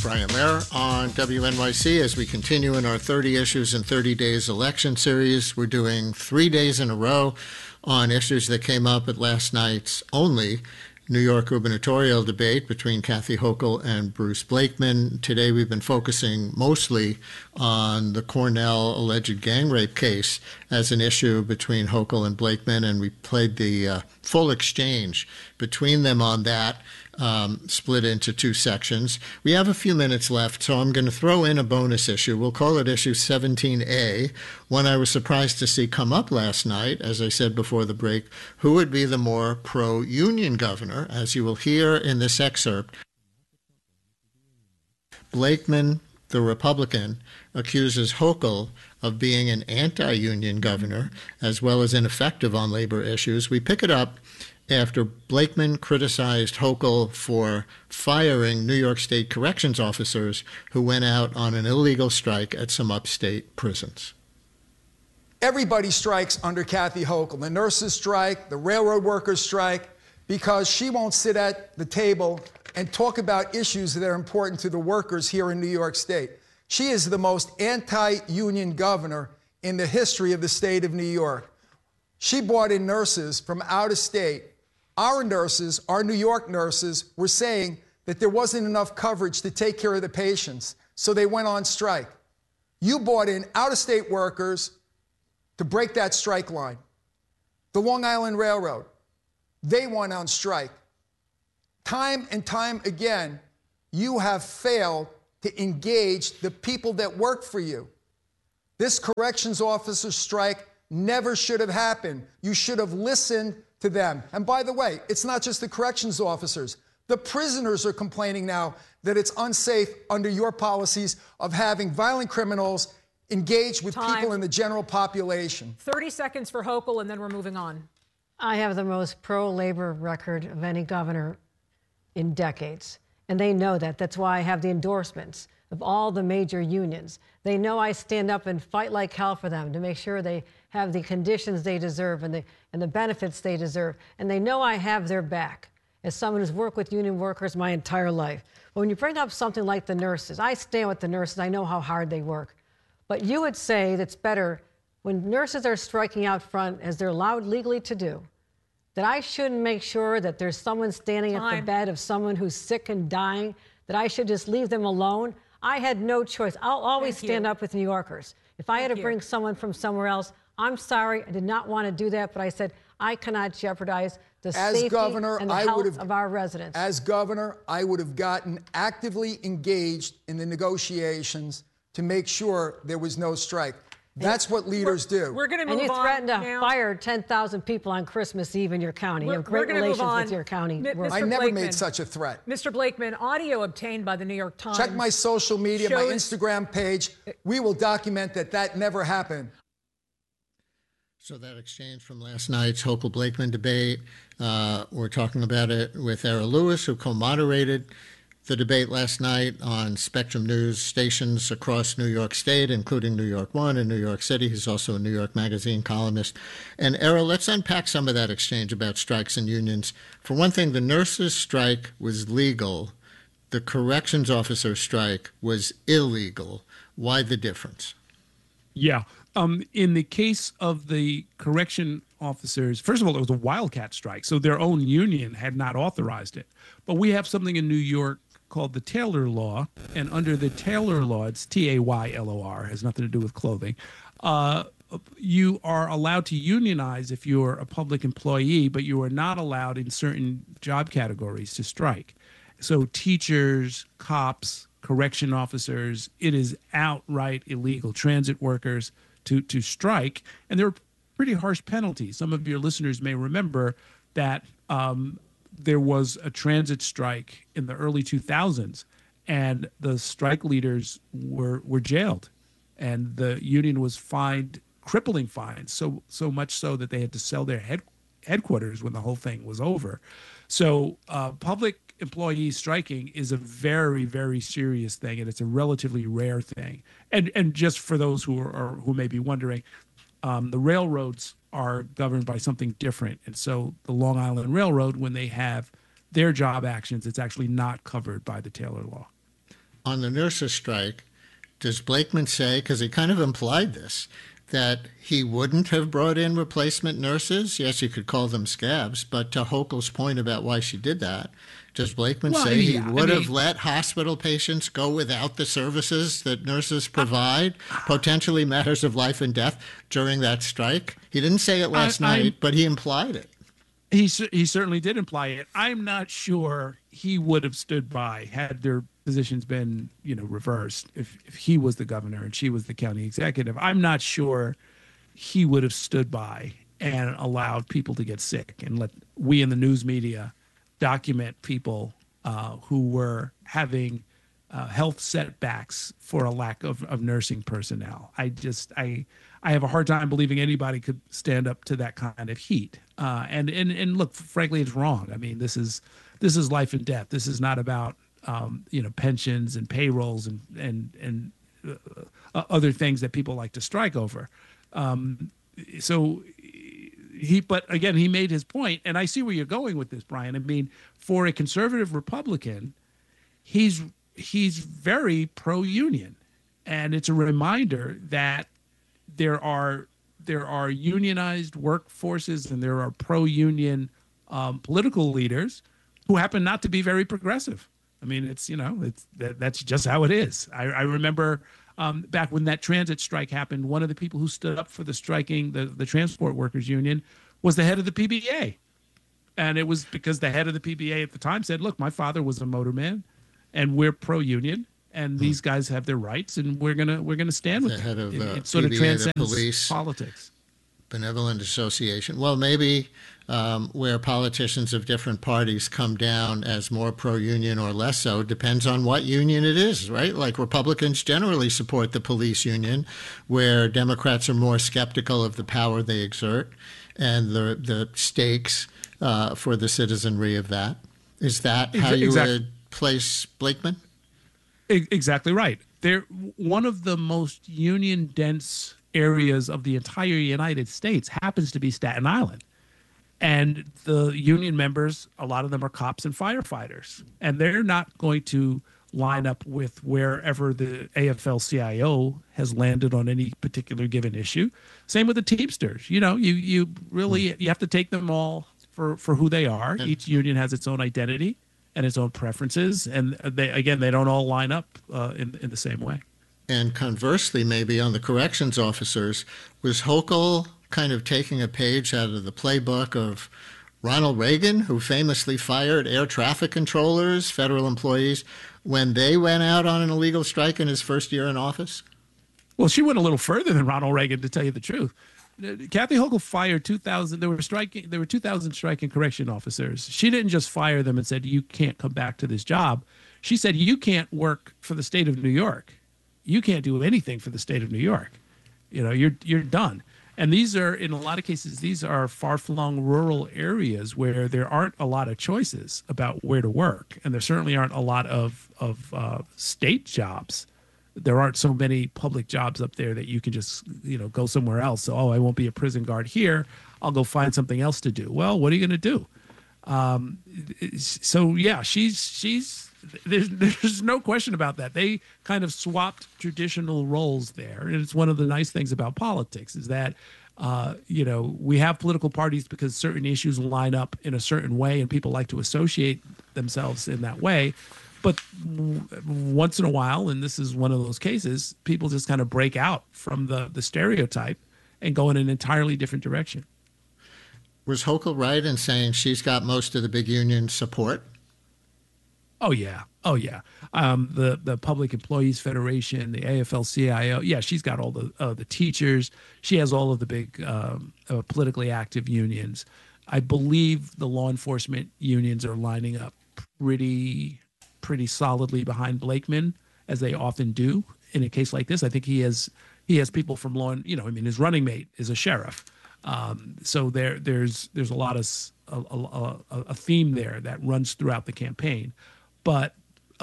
Brian Lehrer on WNYC as we continue in our 30 Issues in 30 Days election series. We're doing 3 days in a row on issues that came up at last night's only New York gubernatorial debate between Kathy Hochul and Bruce Blakeman. Today we've been focusing mostly on the Cornell alleged gang rape case as an issue between Hochul and Blakeman, and we played the full exchange between them on that. Split into two sections. We have a few minutes left, so I'm going to throw in a bonus issue. We'll call it issue 17A, one I was surprised to see come up last night, as I said before the break. Who would be the more pro-union governor? As you will hear in this excerpt, Blakeman, the Republican, accuses Hochul of being an anti-union governor, as well as ineffective on labor issues. We pick it up after Blakeman criticized Hochul for firing New York State corrections officers who went out on an illegal strike at some upstate prisons. Everybody strikes under Kathy Hochul. The nurses strike, the railroad workers strike, because she won't sit at the table and talk about issues that are important to the workers here in New York State. She is the most anti-union governor in the history of the state of New York. She brought in nurses from out of state. Our nurses, our New York nurses, were saying that there wasn't enough coverage to take care of the patients, so they went on strike. You brought in out-of-state workers to break that strike line. The Long Island Railroad, they went on strike. Time and time again, you have failed to engage the people that work for you. This corrections officer strike never should have happened. You should have listened to them. And by the way, it's not just the corrections officers. The prisoners are complaining now that it's unsafe under your policies of having violent criminals engage with people in the general population. 30 seconds for Hochul, and then we're moving on. I have the most pro-labor record of any governor in decades, and they know that. That's why I have the endorsements of all the major unions. They know I stand up and fight like hell for them to make sure they have the conditions they deserve and the benefits they deserve. And they know I have their back as someone who's worked with union workers my entire life. But when you bring up something like the nurses, I stand with the nurses. I know how hard they work. But you would say that's better when nurses are striking out front, as they're allowed legally to do, that I shouldn't make sure that there's someone standing at the bed of someone who's sick and dying, that I should just leave them alone. I had no choice. I'll always stand up with New Yorkers. If I had to bring someone from somewhere else, I'm sorry, I did not want to do that, but I said I cannot jeopardize the safety and the health of our residents. As governor, I would have gotten actively engaged in the negotiations to make sure there was no strike. That's what leaders do. We're going to move on. And you threatened to fire 10,000 people on Christmas Eve in your county. You have great relations with your county. I never made such a threat. Mr. Blakeman, audio obtained by the New York Times. Check my social media, my Instagram page. We will document that never happened. So that exchange from last night's Hochul-Blakeman debate, we're talking about it with Era Lewis, who co-moderated the debate last night on Spectrum News stations across New York State, including New York One and New York City. He's also a New York Magazine columnist. And Era, let's unpack some of that exchange about strikes and unions. For one thing, the nurses' strike was legal. The corrections officer strike was illegal. Why the difference? Yeah. In the case of the correction officers, first of all, it was a wildcat strike, so their own union had not authorized it. But we have something in New York called the Taylor Law, and under the Taylor Law, it's Taylor, has nothing to do with clothing. You are allowed to unionize if you're a public employee, but you are not allowed in certain job categories to strike. So teachers, cops, correction officers, it is outright illegal. Transit workers to strike, and there are pretty harsh penalties. Some of your listeners may remember that there was a transit strike in the early 2000s, and the strike leaders were jailed, and the union was fined crippling fines, so much so that they had to sell their headquarters when the whole thing was over. So public employees striking is a very, very serious thing, and it's a relatively rare thing. And just for those who may be wondering, the railroads are governed by something different. And so the Long Island Railroad, when they have their job actions, it's actually not covered by the Taylor Law. on the nurses' strike, does Blakeman say, because he kind of implied this, that he wouldn't have brought in replacement nurses? Yes, you could call them scabs, but to Hochul's point about why she did that, does Blakeman say he would have let hospital patients go without the services that nurses provide, potentially matters of life and death, during that strike? He didn't say it last night, but he implied it. He certainly did imply it. I'm not sure he would have stood by had their positions been, reversed. If he was the governor and she was the county executive, I'm not sure he would have stood by and allowed people to get sick and let we in the news media document people who were having health setbacks for a lack of nursing personnel. I have a hard time believing anybody could stand up to that kind of heat. And look, frankly, it's wrong. I mean, this is life and death. This is not about pensions and payrolls and other things that people like to strike over. But again, he made his point, and I see where you're going with this, Brian. I mean, for a conservative Republican, he's very pro-union, and it's a reminder that there are unionized workforces and there are pro-union political leaders who happen not to be very progressive. I mean, that's just how it is. I remember back when that transit strike happened, one of the people who stood up for the striking, the transport workers union, was the head of the PBA. And it was because the head of the PBA at the time said, look, my father was a motorman and we're pro-union and these guys have their rights and we're gonna stand with them. It sort of transcends politics. Benevolent Association. Well, maybe where politicians of different parties come down as more pro-union or less so depends on what union it is, right? Like Republicans generally support the police union, where Democrats are more skeptical of the power they exert and the stakes for the citizenry of that. Is that how you would place Blakeman? Exactly right. They're one of the most union-dense areas of the entire United States happens to be Staten Island. And the union members, a lot of them are cops and firefighters. And they're not going to line up with wherever the AFL-CIO has landed on any particular given issue. Same with the Teamsters. You really have to take them all for who they are. Each union has its own identity and its own preferences. And they don't all line up in the same way. And conversely, maybe on the corrections officers, was Hochul kind of taking a page out of the playbook of Ronald Reagan, who famously fired air traffic controllers, federal employees, when they went out on an illegal strike in his first year in office? Well, she went a little further than Ronald Reagan, to tell you the truth. Kathy Hochul fired 2,000. There were 2,000 striking correction officers. She didn't just fire them and said, you can't come back to this job. She said, you can't work for the state of New York. You can't do anything for the state of New York. You're done. And these are, in a lot of cases, these are far-flung rural areas where there aren't a lot of choices about where to work. And there certainly aren't a lot of state jobs. There aren't so many public jobs up there that you can just, go somewhere else. So, I won't be a prison guard here. I'll go find something else to do. Well, what are you going to do? There's no question about that. They kind of swapped traditional roles there. And it's one of the nice things about politics is that, we have political parties because certain issues line up in a certain way and people like to associate themselves in that way. But once in a while, and this is one of those cases, people just kind of break out from the stereotype and go in an entirely different direction. Was Hochul right in saying she's got most of the big union support? Oh yeah. The Public Employees Federation, the AFL-CIO. Yeah, she's got all the teachers. She has all of the big politically active unions. I believe the law enforcement unions are lining up pretty solidly behind Blakeman, as they often do in a case like this. I think he has people from law. His running mate is a sheriff. So there's a lot of a theme there that runs throughout the campaign. But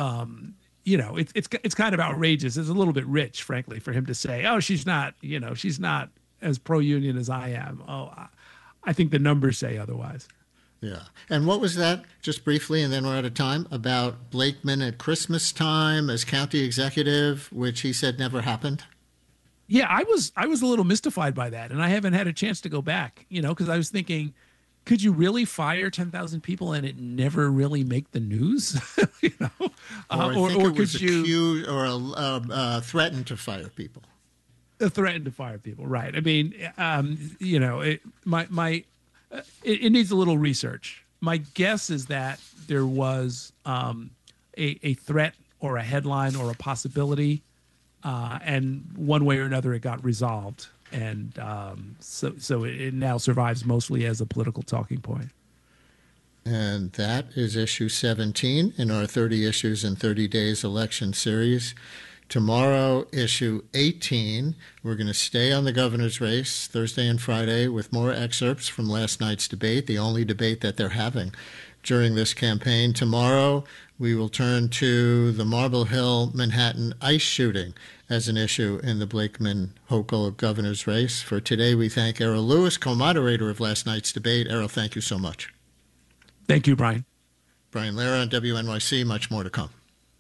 it's kind of outrageous. It's a little bit rich, frankly, for him to say, "Oh, she's not as pro-union as I am." Oh, I think the numbers say otherwise. Yeah. And what was that, just briefly, and then we're out of time, about Blakeman at Christmas time as county executive, which he said never happened? Yeah, I was a little mystified by that, and I haven't had a chance to go back, because I was thinking, could you really fire 10,000 people and it never really make the news? Or could you accused or threatened to fire people? Threatened to fire people, right? I mean, it needs a little research. My guess is that there was a threat or a headline or a possibility, and one way or another it got resolved. And so it now survives mostly as a political talking point. And that is issue 17 in our 30 Issues in 30 Days election series. Tomorrow, issue 18, we're going to stay on the governor's race Thursday and Friday with more excerpts from last night's debate, the only debate that they're having during this campaign. Tomorrow, we will turn to the Marble Hill, Manhattan ice shooting as an issue in the Blakeman-Hochul governor's race. For today, we thank Errol Louis, co-moderator of last night's debate. Errol, thank you so much. Thank you, Brian. Brian Lara on WNYC, much more to come.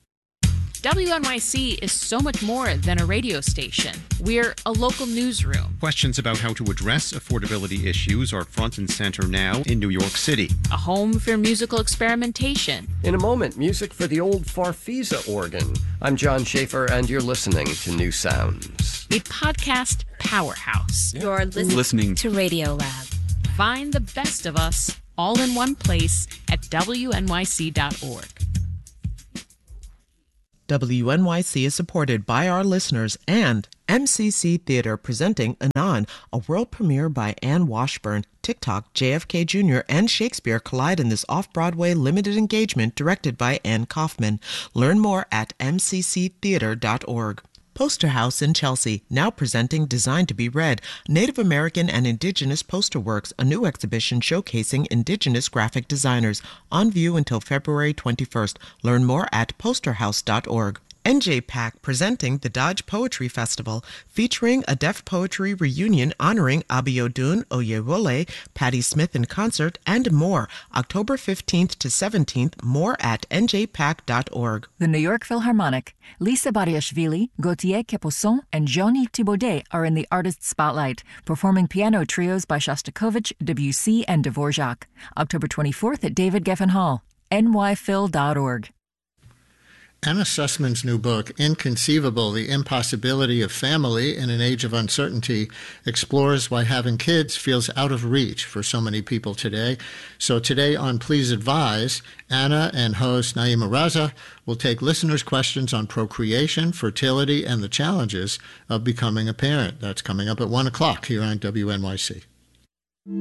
WNYC is so much more than a radio station. We're a local newsroom. Questions about how to address affordability issues are front and center now in New York City. A home for musical experimentation. In a moment, music for the old Farfisa organ. I'm John Schaefer, and you're listening to New Sounds. A podcast powerhouse. You're listening to Radio Lab. Find the best of us all in one place at WNYC.org. WNYC is supported by our listeners and MCC Theater presenting Anon, a world premiere by Anne Washburn. TikTok, JFK Jr., and Shakespeare collide in this off-Broadway limited engagement directed by Anne Kaufman. Learn more at mcctheater.org. Poster House in Chelsea, now presenting Designed to be Read, Native American and Indigenous Poster Works, a new exhibition showcasing Indigenous graphic designers, on view until February 21st. Learn more at posterhouse.org. NJPAC presenting the Dodge Poetry Festival, featuring a deaf poetry reunion honoring Abiodun Oyewole, Patti Smith in concert, and more. October 15th to 17th, more at njpac.org. The New York Philharmonic, Lisa Bariashvili, Gautier Capuçon, and Jean-Yves Thibaudet are in the artist spotlight, performing piano trios by Shostakovich, Debussy, and Dvorak. October 24th at David Geffen Hall, nyphil.org. Anna Sussman's new book, Inconceivable, The Impossibility of Family in an Age of Uncertainty, explores why having kids feels out of reach for so many people today. So today on Please Advise, Anna and host Naima Raza will take listeners' questions on procreation, fertility, and the challenges of becoming a parent. That's coming up at 1 o'clock here on WNYC.